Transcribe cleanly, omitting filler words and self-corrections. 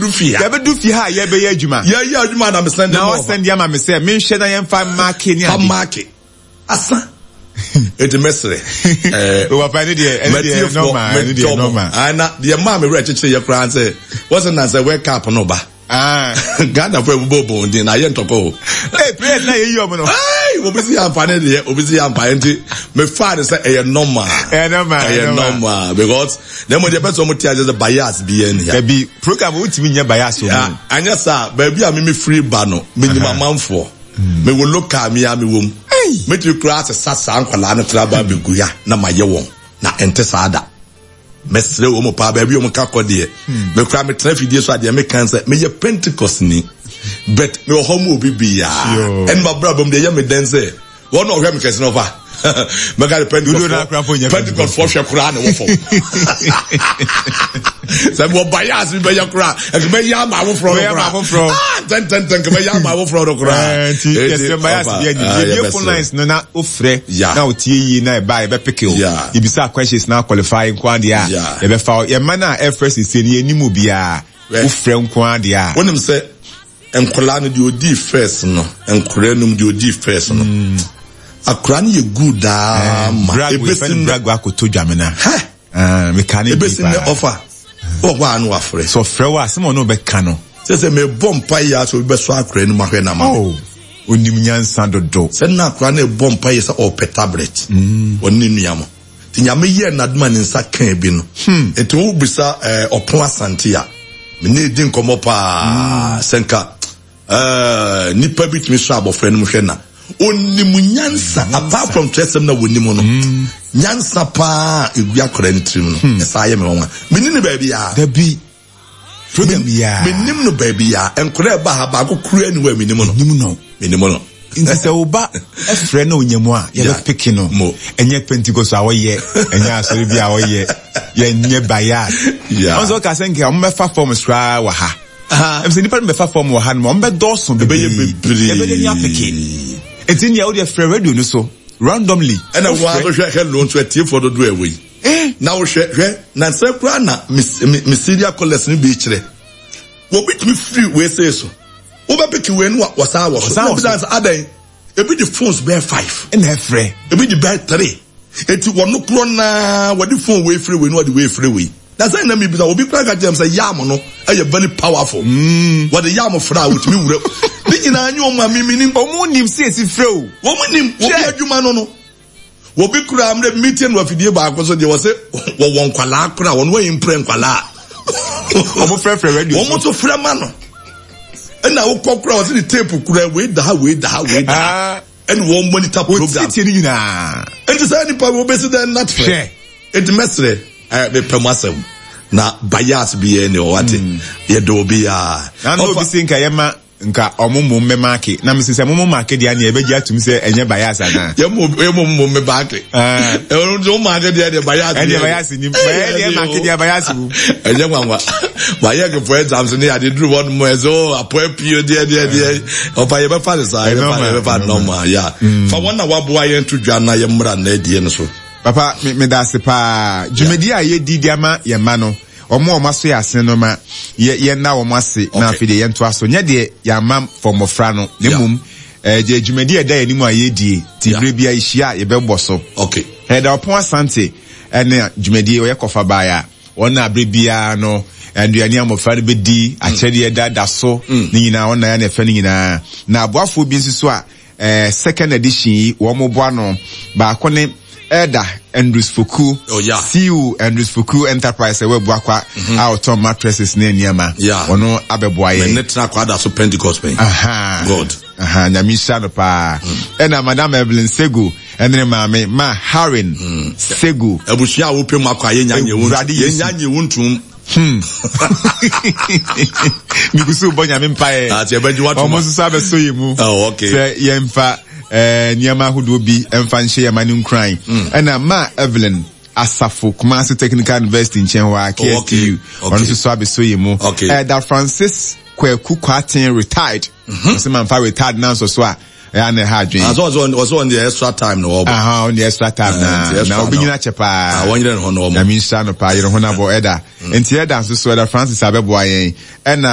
du fia. Ya be du fia ha ya be ya adwuma. Ya adwuma na me send them. Na o send ya ma me say me hwe na yem fa market ni ade. Fa market. Asa. Eti mesre. O papa ni de normal. Ana de ma me reach che ya kran say. What's na say wake up no ba. Ghana for bobo ndi na ye ntoko. Prayer na ye yo mo no. Obisi amfane de obisi amfane me fa de say e normal. Normal because them the person mo tia just bias bi en here. Be program utimi nya bias o. Anya sa ba bi a me free ba no me nyima manfo. Me wo local me a me wom. Me tu class sasa ankwala no traba beguya na maye won na ente saada. Mesre wo mo pa ba bi o mo ka kode me kra me trafidie so ade me kan say me ye Pentecost ni but me ho mo bibia en ma bra bom de ye me den say one of them kese no fa me ga Pentecost for hwe kra na wo fo say mo bias be ya kra e me ya ma wo fro ten ke me ya ma wo fro kra yes bias be any beautiful lines no na ofre na otie yi na e ba e be pick you e bisa questions na qualify nko ade a e be fa e man na first is ni animu bia ofre nko ade a wonim say enkola no de odi first no enkora num de odi first no akora no ye good ma ebesin brag akoto dwamena me kan e besin me offer ogwa anu afre so frewa asemo no be ka no se me bompa ya so be so akora no mahwe na ma onim nyansa dodo se na akora no bompa ya se o tablet oni nuamo ti nyame ye na duma ni nsa kan bi no eto wo bisa opon asante ya me ne di nkomo pa senka nipa bit mi so abofra no hwe na onimu nyansa apart from tresem na wonimu no nyansa pa egu akora ntrim no esa ye me wonwa menini ba bia da bi program ya menim no ba bia enkora ba ha ba ko kura ni wa menimu no inse oba efre na onyemu a ye be pick no enye Pentecost a wo ye enye asori bia a wo ye ye nye bias onzo ka senke o me fa form sra wa ha em se nipa me fa form wa ha no me doso be ye be nya pick etini ya o de free radio no so randomly and wa so hwe hello to atie for do away na wo hwe na se kura na Syria collect ni bi kire wo bit me free we say so wo be pick we no wasa wo so dance adan e bi the phones be 5 and free e bi the be 3 eti wo no kro na wo the phone we free we no the way free we that's why na me bi obi kra ga say yam no e very powerful what the yam fra with me wura ni na anyo ma mi nim omo nim se esi frɛ o wo mo nim wo bi adwuma no wo bi kura am the meeting wa fidie ba akoso de wo se wo won kwala kura won wo impre kwala omo frɛ radio omo to frɛ ma no na wo kokura wo se the tape kura we da and wo monitor program ti ni na and say any pa wo be se den not fair it mesre me pemasem na bias bi ene o wate ye do bi a na no bi sinka ye ma nka omumu mmemake na misise mumu make dia na ebeji atumi se enye bias ana ye mumu mmemake do make dia de bias ni be make dia bias bu enye nwanwa ba ye ke for exams ni ade do one more so apopio dia opa ye be fa sa ye be fa normal ya fa wona waboa ye ntudwa na ye mra na die no so papa me da se pa jumedi a ye di ama ye ma no omo so ya sen no ma ye na omo ase na afide ye nto aso nya de ya mam for mofra no nemum je jumedi e da ye nimu a ye die ti bre bia ihia ye be boso okay he da opon asante ene jumedi ye kofa ba ya wona bre bia no enduani amofra be di achede ye da so ni nyina wona ya na efe ni nyina na aboafo bi nsiso a second edition wo mo boa no ba akone Eda Andrews Fuku CU Andrews Fuku Enterprise we buakwa out on mattresses na niama ono abeboaye netra kwada so Pentecost pen god nyamisha no pa ena madam Evelyn Segu ene maame ma Harin Segu abushia wo pe makwa ye nyanye wuntum mikusu bonya mempae omo so sabe so yimu okay se yemfa niama hudo bi emfa nhye yamani nkran ena ma Evelyn Asafo Kumasi Technical University in Chenwa KSTU on so abeso yimu da Francis Kweku Kwatin retired so man fa retired now so a na ha adwen was on the extra time no on the extra time na obi nyina chepa won yire no ho no na minsa no pa yire ho na bo eda enti eda so da Francis abeboa yen ena